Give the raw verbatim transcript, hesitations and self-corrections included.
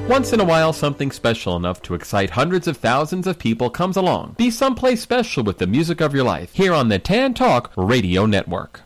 Once in a while, something special enough to excite hundreds of thousands of people comes along. Be someplace special with the music of your life here on the Tan Talk Radio Network.